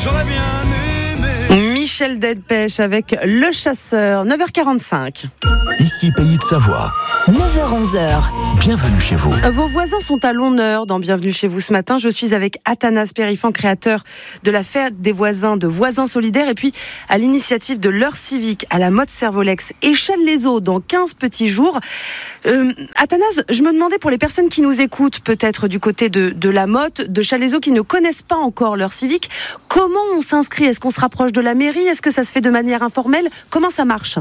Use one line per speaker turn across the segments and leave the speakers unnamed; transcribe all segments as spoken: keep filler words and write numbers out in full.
j'aurais bien aimé.
Michel Delpech avec Le Chasseur, neuf heures quarante-cinq.
Ici Pays de Savoie.
neuf heures onze.
Bienvenue chez vous.
Vos voisins sont à l'honneur dans Bienvenue chez vous ce matin. Je suis avec Athanas Périfan, créateur de la fête des voisins, de Voisins Solidaires, et puis à l'initiative de l'heure civique à la Motte Servolex et Chasles-les-Eaux dans quinze petits jours. Euh, Athanas, je me demandais pour les personnes qui nous écoutent, peut-être du côté de, de la Motte, de Chasles-les-Eaux, qui ne connaissent pas encore l'heure civique, comment on s'inscrit? Est-ce qu'on se rapproche de la mairie? Est-ce que ça se fait de manière informelle? Comment ça marche?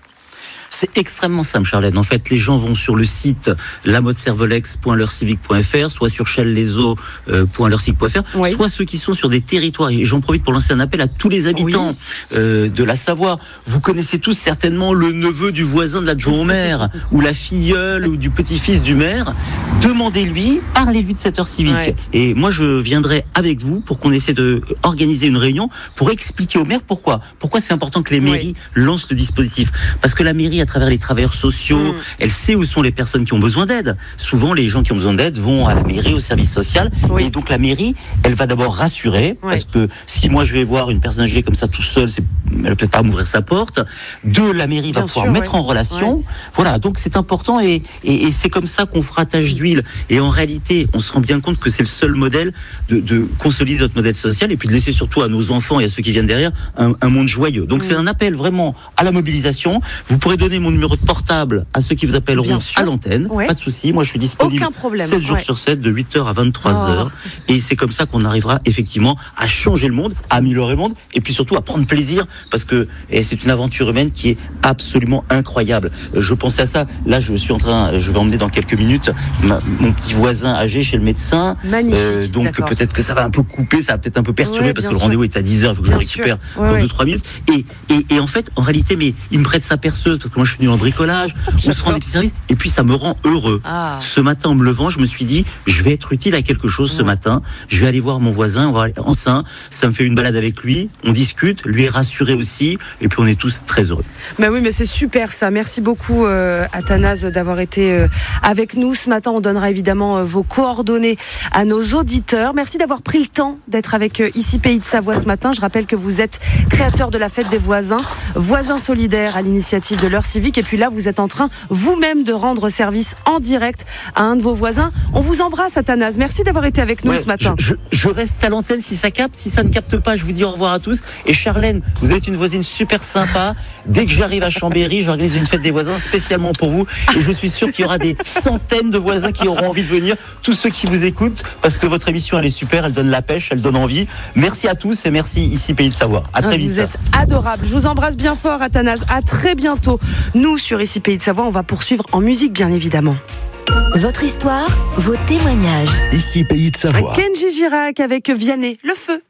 C'est extrêmement simple, Charlène. En fait, les gens vont sur le site la motte servolex point l'heure civique point f r, soit sur chasles-les-eaux point l'heure civique point f r, oui. soit ceux qui sont sur des territoires. Et j'en profite pour lancer un appel à tous les habitants oui. euh, de la Savoie. Vous connaissez tous certainement le neveu du voisin de l'adjoint au maire, ou la filleule, ou du petit-fils du maire. Demandez-lui, parlez-lui de cette heure civique. Ouais. Et moi, je viendrai avec vous pour qu'on essaie de organiser une réunion pour expliquer au maire pourquoi. Pourquoi c'est important que les mairies oui. lancent le dispositif. Parce que la mairie, à travers les travailleurs sociaux, mmh. elle sait où sont les personnes qui ont besoin d'aide. Souvent, les gens qui ont besoin d'aide vont à la mairie, au service social. Oui. Et donc, la mairie, elle va d'abord rassurer. Oui. Parce que si moi, je vais voir une personne âgée comme ça tout seul, c'est, elle va peut-être pas m'ouvrir sa porte. Deux, la mairie Bien va pouvoir sûr, mettre oui. en relation. Oui. Voilà. Donc, c'est important et, et, et c'est comme ça qu'on fera tache d'huile. Et en réalité, on se rend bien compte que c'est le seul modèle de, de consolider notre modèle social et puis de laisser surtout à nos enfants et à ceux qui viennent derrière un, un monde joyeux. Donc, mmh. c'est un appel vraiment à la mobilisation. Vous pourrez donner mon numéro de portable à ceux qui vous appelleront à l'antenne. Ouais. Pas de souci. Moi, je suis disponible sept jours ouais. sur sept, de huit heures à vingt-trois heures. Oh. Et c'est comme ça qu'on arrivera effectivement à changer le monde, à améliorer le monde et puis surtout à prendre plaisir parce que et c'est une aventure humaine qui est absolument incroyable. Je pensais à ça. Là, je suis en train, je vais emmener dans quelques minutes ma, mon petit voisin âgé chez le médecin.
Magnifique. Euh,
donc d'accord. peut-être que ça va un peu couper, ça va peut-être un peu perturber ouais, parce que sûr. le rendez-vous est à dix heures, il faut que bien je le récupère ouais, dans ouais. deux trois minutes. Et, et, et en fait, en réalité, mais il me prête sa perceuse parce que moi je suis venu en bricolage, on se rend des petits services et puis ça me rend heureux. Ah. Ce matin, en me levant, je me suis dit, je vais être utile à quelque chose ce ouais. matin. Je vais aller voir mon voisin, on va aller enceint. Ça me fait une balade avec lui, on discute, lui est rassuré aussi et puis on est tous très heureux.
Bah oui, mais c'est super ça. Merci beaucoup euh, Athanas d'avoir été euh, avec nous ce matin. On donnera évidemment euh, vos coordonnées à nos auditeurs. Merci d'avoir pris le temps d'être avec euh, ici Pays de Savoie ce matin. Je rappelle que vous êtes créateur de la fête des voisins, Voisins Solidaires à l'initiative de l'heure civique. Et puis là, vous êtes en train vous-même de rendre service en direct à un de vos voisins. On vous embrasse, Athanas. Merci d'avoir été avec nous ouais, ce matin.
Je, je, je reste à l'antenne si ça capte. Si ça ne capte pas, je vous dis au revoir à tous. Et Charlène, vous êtes une voisine super sympa. Dès que j'arrive à Chambéry, j'organise une fête des voisins spécialement pour vous. Et je suis sûr qu'il y aura des centaines de voisins qui auront envie de venir. Tous ceux qui vous écoutent, parce que votre émission, elle est super. Elle donne la pêche, elle donne envie. Merci à tous et merci ici Pays de Savoie. À très vite.
Vous êtes adorable. Je vous embrasse bien fort, Athanas. À très bientôt. Nous, sur ici Pays de Savoie, on va poursuivre en musique, bien évidemment.
Votre histoire, vos témoignages.
Ici Pays de Savoie.
Kenji Girac avec Vianney, le feu.